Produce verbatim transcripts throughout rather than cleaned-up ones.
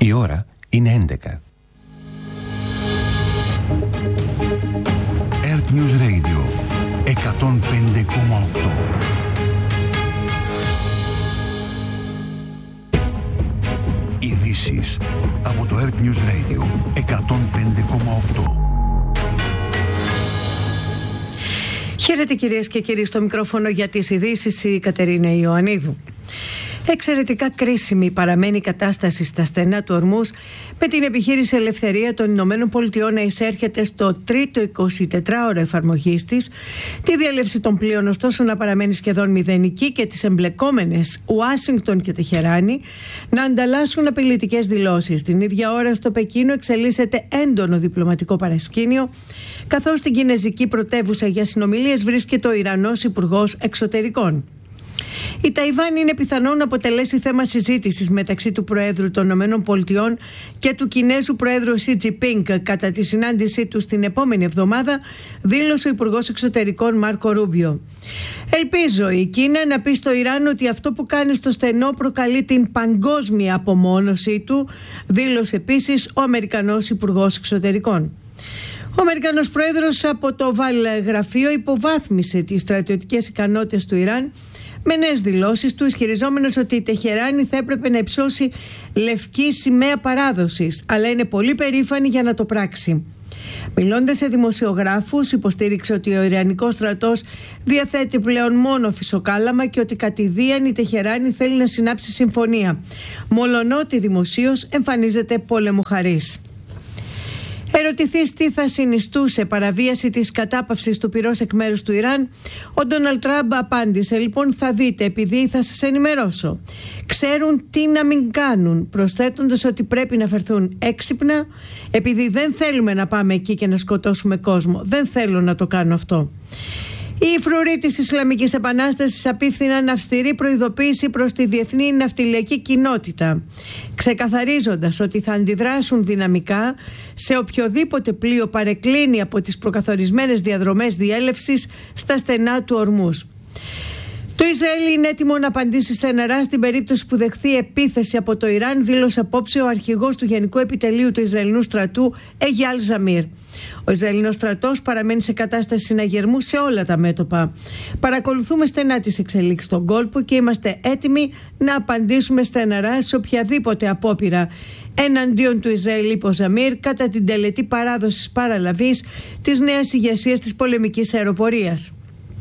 Η ώρα είναι έντεκα. Earth News Radio εκατόν πέντε κόμμα οκτώ. Ειδήσεις από το Earth News Radio εκατόν πέντε κόμμα οκτώ. Χαίρετε κυρίες και κύριοι, στο μικρόφωνο για τις ειδήσεις η Κατερίνα Ιωαννίδου. Εξαιρετικά κρίσιμη παραμένει η κατάσταση στα στενά του Ορμούς, με την επιχείρηση Ελευθερία των Ηνωμένων Πολιτειών να εισέρχεται στο τρίτο εικοσιτετράωρο εφαρμογής της, τη διέλευση των πλοίων ωστόσο να παραμένει σχεδόν μηδενική και τις εμπλεκόμενες Ουάσιγκτον και Τεχεράνη να ανταλλάσσουν απειλητικές δηλώσεις. Την ίδια ώρα στο Πεκίνο εξελίσσεται έντονο διπλωματικό παρασκήνιο, καθώς στην κινεζική πρωτεύουσα για συνομιλίες βρίσκεται ο Ιρανός Υπουργός Εξωτερικών. Η Ταϊβάν είναι πιθανόν να αποτελέσει θέμα συζήτησης μεταξύ του Προέδρου των ΗΠΑ και του Κινέζου Προέδρου Σι Τζινπίνγκ κατά τη συνάντησή του την επόμενη εβδομάδα, δήλωσε ο Υπουργός Εξωτερικών Μάρκο Ρούμπιο. Ελπίζω η Κίνα να πει στο Ιράν ότι αυτό που κάνει στο στενό προκαλεί την παγκόσμια απομόνωσή του, δήλωσε επίσης ο Αμερικανός Υπουργός Εξωτερικών. Ο Αμερικανός Πρόεδρος από το Οβάλ Γραφείο υποβάθμισε τις στρατιωτικές ικανότητες του Ιράν με νέες δηλώσεις του, ισχυριζόμενος ότι η Τεχεράνη θα έπρεπε να υψώσει λευκή σημαία παράδοσης, αλλά είναι πολύ περήφανη για να το πράξει. Μιλώντας σε δημοσιογράφους, υποστήριξε ότι ο Ιρανικός στρατός διαθέτει πλέον μόνο φυσοκάλαμα και ότι κατηδίαν η Τεχεράνη θέλει να συνάψει συμφωνία, μολονότι δημοσίως εμφανίζεται πολεμοχαρής. Ερωτηθείς τι θα συνιστούσε παραβίαση της κατάπαυσης του πυρός εκ μέρους του Ιράν, ο Ντόναλντ Τραμπ απάντησε: λοιπόν, θα δείτε, επειδή θα σας ενημερώσω. Ξέρουν τι να μην κάνουν, προσθέτοντας ότι πρέπει να φερθούν έξυπνα, επειδή δεν θέλουμε να πάμε εκεί και να σκοτώσουμε κόσμο. Δεν θέλω να το κάνω αυτό. Οι φρουροί της Ισλαμικής Επανάστασης απίφθηναν αυστηρή προειδοποίηση προς τη διεθνή ναυτιλιακή κοινότητα, ξεκαθαρίζοντας ότι θα αντιδράσουν δυναμικά σε οποιοδήποτε πλοίο παρεκκλίνει από τις προκαθορισμένες διαδρομές διέλευσης στα στενά του Ορμούς. Το Ισραήλ είναι έτοιμο να απαντήσει στεναρά στην περίπτωση που δεχθεί επίθεση από το Ιράν, δήλωσε απόψε ο αρχηγός του Γενικού Επιτελείου του Ισραηλινού στρατού, Εγιάλ Ζαμίρ. Ο Ισραηλινός στρατός παραμένει σε κατάσταση συναγερμού σε όλα τα μέτωπα. Παρακολουθούμε στενά τις εξελίξεις στον κόλπο και είμαστε έτοιμοι να απαντήσουμε στεναρά σε οποιαδήποτε απόπειρα εναντίον του Ισραήλ, είπε ο Ζαμίρ κατά την τελετή παράδοσης παραλαβής της νέας ηγεσίας της πολεμικής αεροπορίας.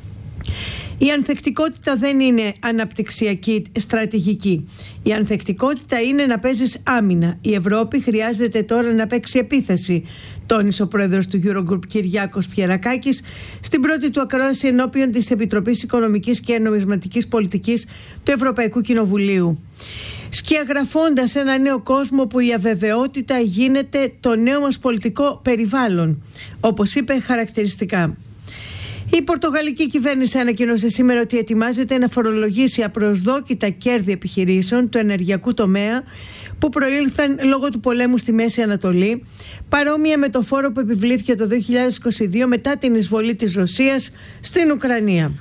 Η ανθεκτικότητα δεν είναι αναπτυξιακή στρατηγική. Η ανθεκτικότητα είναι να παίζεις άμυνα. Η Ευρώπη χρειάζεται τώρα να παίξει επίθεση, τόνισε ο πρόεδρος του Eurogroup Κυριάκος Πιερακάκης στην πρώτη του ακρόαση ενώπιον της Επιτροπής Οικονομικής και Νομισματικής Πολιτικής του Ευρωπαϊκού Κοινοβουλίου, σκιαγραφώντας ένα νέο κόσμο που η αβεβαιότητα γίνεται το νέο μας πολιτικό περιβάλλον, όπως είπε χαρακτηριστικά. Η πορτογαλική κυβέρνηση ανακοίνωσε σήμερα ότι ετοιμάζεται να φορολογήσει απροσδόκητα κέρδη επιχειρήσεων του ενεργειακού τομέα που προήλθαν λόγω του πολέμου στη Μέση Ανατολή, παρόμοια με το φόρο που επιβλήθηκε το δύο χιλιάδες είκοσι δύο μετά την εισβολή της Ρωσίας στην Ουκρανία.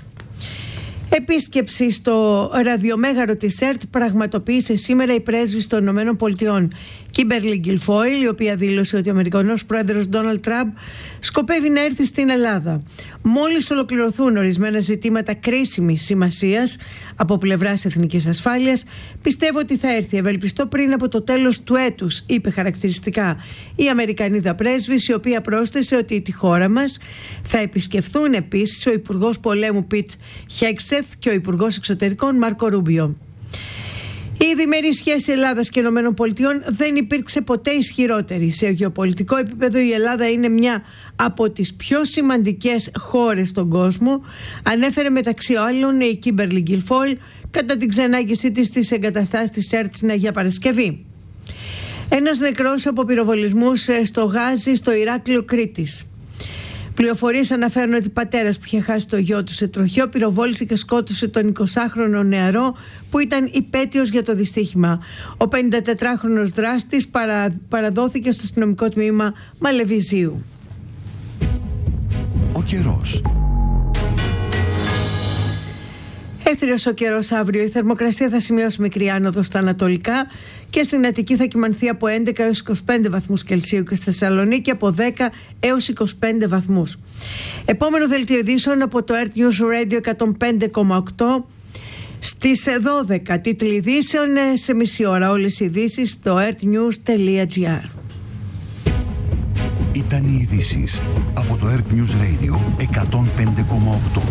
Επίσκεψη στο ραδιομέγαρο της ΕΡΤ πραγματοποίησε σήμερα η πρέσβης των Ηνωμένων Πολιτειών, Κίμπερλι Γκιλφόιλ, η οποία δήλωσε ότι ο Αμερικανός πρόεδρος Ντόναλντ Τραμπ σκοπεύει να έρθει στην Ελλάδα. Μόλις ολοκληρωθούν ορισμένα ζητήματα κρίσιμης σημασίας από πλευράς εθνικής ασφάλειας, πιστεύω ότι θα έρθει. Ευελπιστώ πριν από το τέλος του έτους, είπε χαρακτηριστικά η Αμερικανίδα πρέσβης, η οποία πρόσθεσε ότι τη χώρα μας θα επισκεφθούν επίσης ο Υπουργός Πολέμου Πιτ Χέξεθ και ο Υπουργός Εξωτερικών Μάρκο Ρούμπιο. Η διμερή σχέση Ελλάδας και Ηνωμένων Πολιτειών δεν υπήρξε ποτέ ισχυρότερη. Σε γεωπολιτικό επίπεδο η Ελλάδα είναι μια από τις πιο σημαντικές χώρες στον κόσμο, ανέφερε μεταξύ άλλων η Κίμπερλι Γκιλφόιλ κατά την ξενάγησή της στις εγκαταστάσεις της ΕΡΤ στην Αγία Παρασκευή. Ένας νεκρός από πυροβολισμούς στο Γάζι, στο Ηράκλειο Κρήτης. Πληροφορίες αναφέρουν ότι πατέρας που είχε χάσει το γιο του σε τροχαίο πυροβόλησε και σκότωσε τον εικοσάχρονο νεαρό που ήταν υπέτειος για το δυστύχημα. Ο πενηντατετράχρονος δράστης παρα, παραδόθηκε στο αστυνομικό τμήμα Μαλεβιζίου. Ο καιρός. Έθριος ο καιρός αύριο. Η θερμοκρασία θα σημειώσει μικρή άνοδο στα ανατολικά και στην Αττική θα κυμανθεί από έντεκα έως είκοσι πέντε βαθμούς Κελσίου και στη Θεσσαλονίκη από δέκα έως είκοσι πέντε βαθμούς. Επόμενο δελτίο ειδήσεων από το Earth News Radio εκατόν πέντε κόμμα οκτώ στις δώδεκα. Τίτλοι ειδήσεων σε μισή ώρα. Όλες οι ειδήσεις στο earthnews.gr. Ήταν οι ειδήσεις από το Earth News Radio εκατόν πέντε κόμμα οκτώ.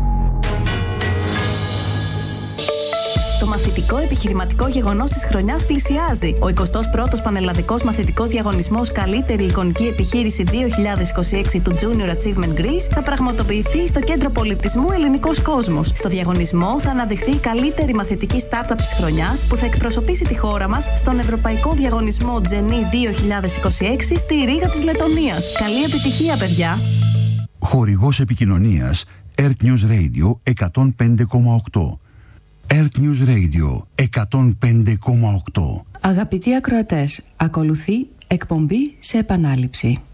Το μαθητικό επιχειρηματικό γεγονός της χρονιάς πλησιάζει. Ο εικοστός πρώτος Πανελλαδικός Μαθητικός Διαγωνισμός Καλύτερη Εικονική Επιχείρηση δύο χιλιάδες είκοσι έξι του Junior Achievement Greece θα πραγματοποιηθεί στο Κέντρο Πολιτισμού Ελληνικός Κόσμος. Στο διαγωνισμό θα αναδειχθεί η καλύτερη μαθητική startup της χρονιάς που θα εκπροσωπήσει τη χώρα μας στον Ευρωπαϊκό Διαγωνισμό Genie δύο χιλιάδες είκοσι έξι στη Ρήγα της Λετωνίας. Καλή επιτυχία, παιδιά! Χορηγός επικοινωνίας Earth News Radio εκατόν πέντε κόμμα οκτώ. Earth News Radio εκατόν πέντε κόμμα οκτώ. Αγαπητοί ακροατές, ακολουθεί εκπομπή σε επανάληψη.